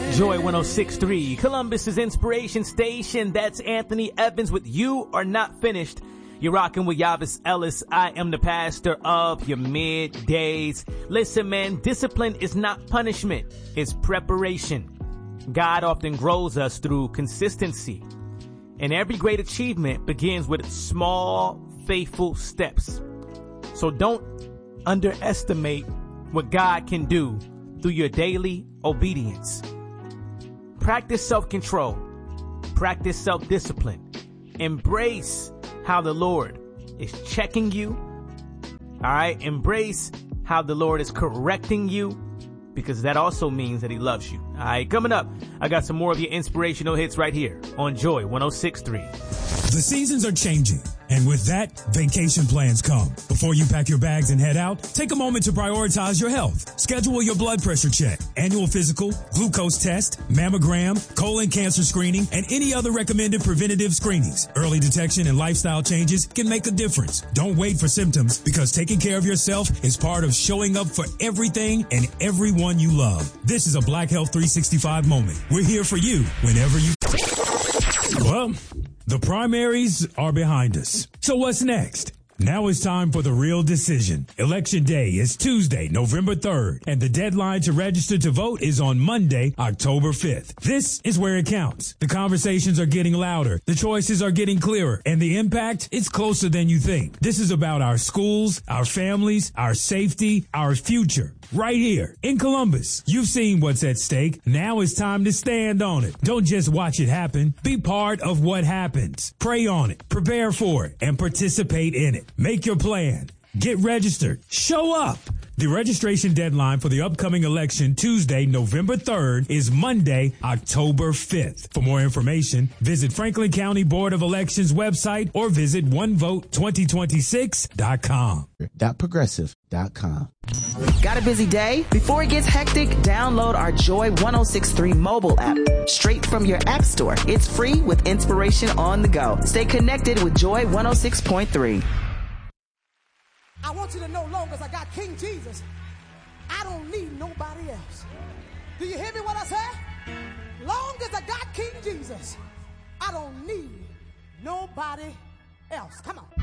Joy 106.3, Columbus's inspiration station. That's Anthony Evans with You Are Not Finished. You're rocking with Yavis Ellis. I am the pastor of your middays. Listen, man, discipline is not punishment. It's preparation. God often grows us through consistency. And every great achievement begins with small, faithful steps. So don't underestimate what God can do through your daily obedience. Practice self-control. Practice self-discipline. Embrace how the Lord is checking you. All right. Embrace how the Lord is correcting you, because that also means that he loves you. All right. Coming up, I got some more of your inspirational hits right here on Joy 106.3. The seasons are changing, and with that, vacation plans come. Before you pack your bags and head out, take a moment to prioritize your health. Schedule your blood pressure check, annual physical, glucose test, mammogram, colon cancer screening, and any other recommended preventative screenings. Early detection and lifestyle changes can make a difference. Don't wait for symptoms, because taking care of yourself is part of showing up for everything and everyone you love. This is a Black Health 365 moment. We're here for you whenever you... Well, the primaries are behind us. So what's next? Now it's time for the real decision. Election day is Tuesday, November 3rd, and the deadline to register to vote is on Monday, October 5th. This is where it counts. The conversations are getting louder, the choices are getting clearer, and the impact is closer than you think. This is about our schools, our families, our safety, our future. Right here in Columbus. You've seen what's at stake. Now it's time to stand on it. Don't just watch it happen. Be part of what happens. Pray on it, prepare for it, and participate in it. Make your plan. Get registered. Show up. The registration deadline for the upcoming election, Tuesday, November 3rd, is Monday, October 5th. For more information, visit Franklin County Board of Elections website or visit onevote2026.com. .progressive.com. Got a busy day? Before it gets hectic, download our Joy 106.3 mobile app straight from your app store. It's free with inspiration on the go. Stay connected with Joy 106.3. I want you to know, long as I got King Jesus, I don't need nobody else. Do you hear me what I say? Long as I got King Jesus, I don't need nobody else. Come on.